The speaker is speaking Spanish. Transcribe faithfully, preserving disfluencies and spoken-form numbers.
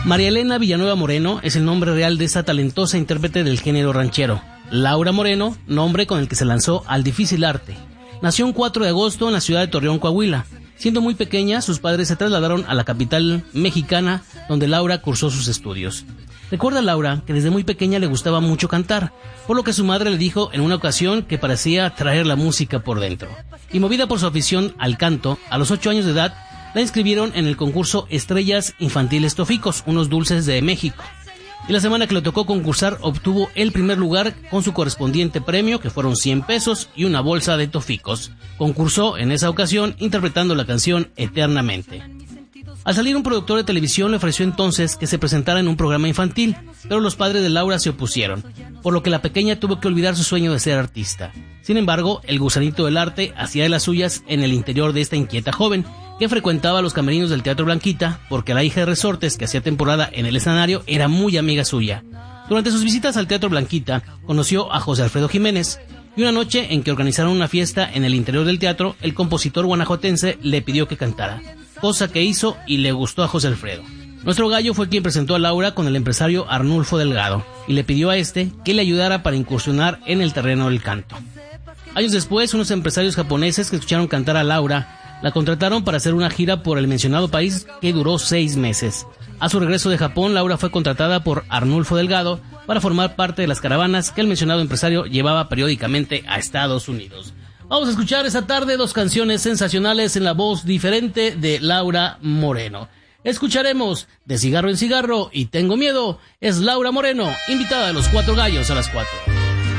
María Elena Villanueva Moreno es el nombre real de esta talentosa intérprete del género ranchero. Laura Moreno, nombre con el que se lanzó al difícil arte. Nació un cuatro de agosto en la ciudad de Torreón, Coahuila. Siendo muy pequeña, sus padres se trasladaron a la capital mexicana, donde Laura cursó sus estudios. Recuerda Laura que desde muy pequeña le gustaba mucho cantar, por lo que su madre le dijo en una ocasión que parecía traer la música por dentro. Y movida por su afición al canto, a los ocho años de edad, la inscribieron en el concurso Estrellas Infantiles Toficos, unos dulces de México. Y la semana que le tocó concursar obtuvo el primer lugar con su correspondiente premio, que fueron cien pesos y una bolsa de toficos. Concursó en esa ocasión interpretando la canción Eternamente. Al salir, un productor de televisión le ofreció entonces que se presentara en un programa infantil, pero los padres de Laura se opusieron, por lo que la pequeña tuvo que olvidar su sueño de ser artista. Sin embargo, el gusanito del arte hacía de las suyas en el interior de esta inquieta joven, que frecuentaba los camerinos del Teatro Blanquita, porque la hija de Resortes, que hacía temporada en el escenario, era muy amiga suya. Durante sus visitas al Teatro Blanquita, conoció a José Alfredo Jiménez, y una noche en que organizaron una fiesta en el interior del teatro, el compositor guanajuatense le pidió que cantara, cosa que hizo y le gustó a José Alfredo. Nuestro gallo fue quien presentó a Laura con el empresario Arnulfo Delgado, y le pidió a este que le ayudara para incursionar en el terreno del canto. Años después, unos empresarios japoneses que escucharon cantar a Laura la contrataron para hacer una gira por el mencionado país que duró seis meses. A su regreso de Japón, Laura fue contratada por Arnulfo Delgado para formar parte de las caravanas que el mencionado empresario llevaba periódicamente a Estados Unidos. Vamos a escuchar esta tarde dos canciones sensacionales en la voz diferente de Laura Moreno. Escucharemos De Cigarro en Cigarro y Tengo Miedo. Es Laura Moreno, invitada de los Cuatro Gallos a las cuatro.